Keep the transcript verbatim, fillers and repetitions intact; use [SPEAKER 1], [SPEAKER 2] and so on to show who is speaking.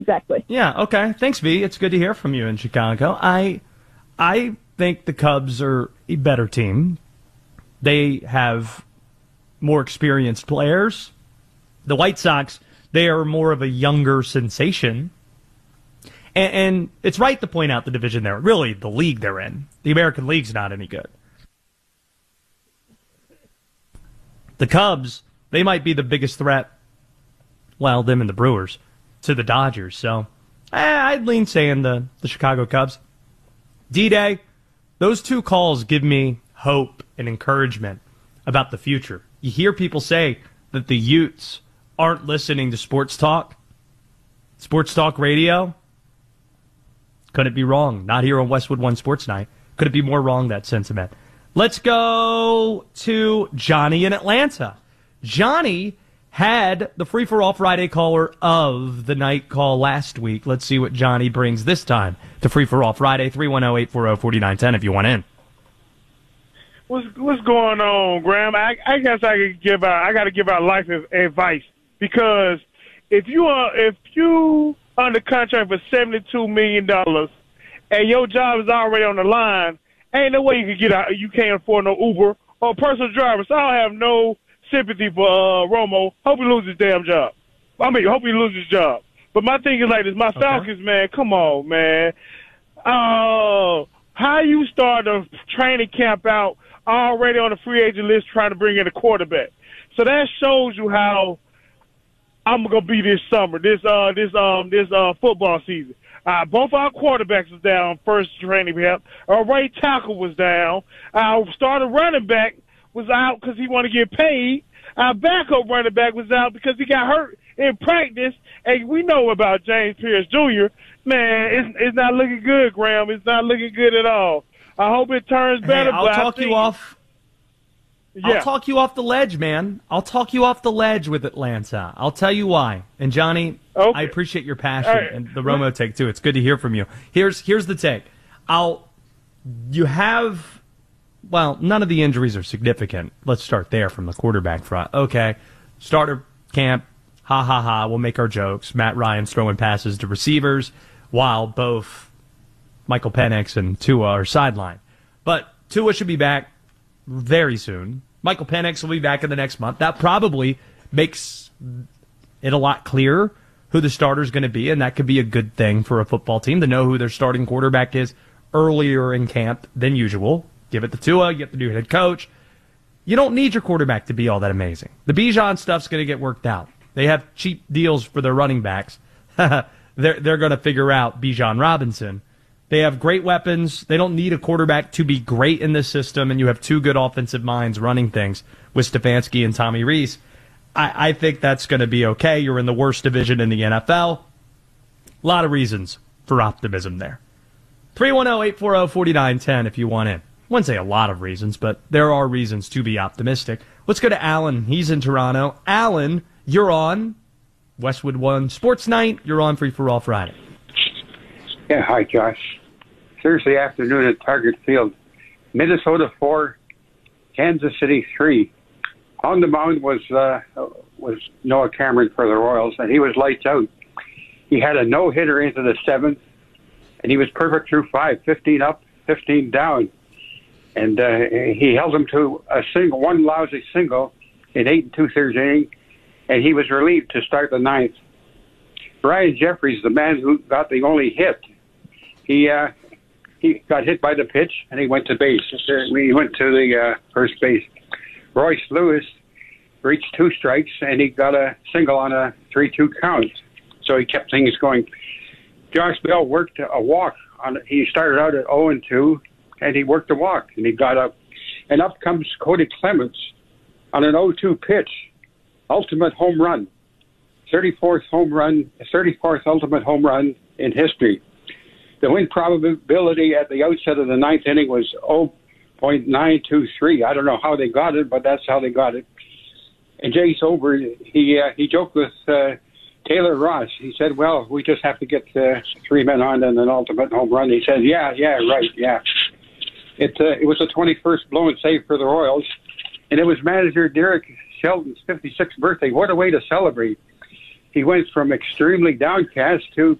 [SPEAKER 1] Exactly.
[SPEAKER 2] Yeah, okay. Thanks, V. It's good to hear from you in Chicago. I I think the Cubs are a better team. They have more experienced players. The White Sox, they are more of a younger sensation. And, and it's right to point out the division they're really the league they're in. The American League's not any good. The Cubs, they might be the biggest threat, well, them and the Brewers, to the Dodgers. So eh, I'd lean saying the, the Chicago Cubs. D-Day, those two calls give me hope and encouragement about the future. You hear people say that the Utes aren't listening to sports talk, sports talk radio. Could it be wrong? Not here on Westwood One Sports Night. Could it be more wrong, that sentiment? Let's go to Johnny in Atlanta. Johnny had the Free for All Friday caller of the night call last week. Let's see what Johnny brings this time to Free for All Friday. three one zero, eight four zero, four nine one zero if you want in.
[SPEAKER 3] What's what's going on, Graham? I, I guess I could give out. I got to give out life advice, because if you are if you under contract for seventy-two million dollars and your job is already on the line, ain't no way you can get out. You can't afford no Uber or personal driver. So I don't have no sympathy for uh, Romo. Hope he loses his damn job. I mean, hope he loses his job. But my thing is like this: my
[SPEAKER 2] okay.
[SPEAKER 3] Falcons, man, come on, man. Uh, how you start a training camp out already on the free agent list trying to bring in a quarterback? So that shows you how I'm gonna be this summer, this uh, this um, this uh, football season. Uh, both our quarterbacks was down first training camp. Our right tackle was down. Our starter running back was out because he wanted to get paid. Our backup running back was out because he got hurt in practice. And we know about James Pierce Junior Man, it's, it's not looking good, Graham. It's not looking good at all. I hope it turns better.
[SPEAKER 2] Hey, I'll
[SPEAKER 3] but
[SPEAKER 2] talk
[SPEAKER 3] I think,
[SPEAKER 2] you off.
[SPEAKER 3] Yeah.
[SPEAKER 2] I'll talk you off the ledge, man. I'll talk you off the ledge with Atlanta. I'll tell you why. And Johnny,
[SPEAKER 3] okay.
[SPEAKER 2] I appreciate your passion
[SPEAKER 3] right.
[SPEAKER 2] and the Romo take too. It's good to hear from you. Here's here's the take. I'll you have well, none of the injuries are significant. Let's start there from the quarterback front. Okay, starter camp. Ha ha ha. We'll make our jokes. Matt Ryan's throwing passes to receivers while both Michael Penix and Tua are sidelined. But Tua should be back very soon. Michael Penix will be back in the next month. That probably makes it a lot clearer who the starter is going to be, and that could be a good thing for a football team to know who their starting quarterback is earlier in camp than usual. Give it to Tua, get the new head coach. You don't need your quarterback to be all that amazing. The Bijan stuff's going to get worked out. They have cheap deals for their running backs. they're they're going to figure out Bijan Robinson. They have great weapons. They don't need a quarterback to be great in this system, and you have two good offensive minds running things with Stefanski and Tommy Rees. I, I think that's going to be okay. You're in the worst division in the N F L. A lot of reasons for optimism there. three one zero, eight four zero, four nine one zero if you want in. I wouldn't say a lot of reasons, but there are reasons to be optimistic. Let's go to Alan. He's in Toronto. Alan, you're on Westwood One Sports Night. You're on Free for All Friday.
[SPEAKER 4] Yeah, hi, Josh. Thursday afternoon at Target Field. Minnesota four, Kansas City three. On the mound was uh, was Noah Cameron for the Royals, and he was lights out. He had a no-hitter into the seventh, and he was perfect through five, fifteen up, fifteen down. And uh, he held him to a single, one lousy single in eight and two-thirds inning, and he was relieved to start the ninth. Brian Jeffries, the man who got the only hit, he uh, he got hit by the pitch, and he went to base. He went to the uh, first base. Royce Lewis reached two strikes, and he got a single on a three two count. So he kept things going. Josh Bell worked a walk. on. He started out at oh and two, and he worked a walk, and he got up. And up comes Cody Clements on an oh two pitch. Ultimate home run. thirty-fourth home run, thirty-fourth ultimate home run in history. The win probability at the outset of the ninth inning was zero point nine two three. I don't know how they got it, but that's how they got it. And Jay Sober, he uh, he joked with uh, Taylor Ross. He said, well, we just have to get uh, three men on and an ultimate home run. He said, yeah, yeah, right, yeah. It, uh, it was the twenty-first blown save for the Royals, and it was manager Derek Shelton's fifty-sixth birthday. What a way to celebrate. he went from extremely downcast to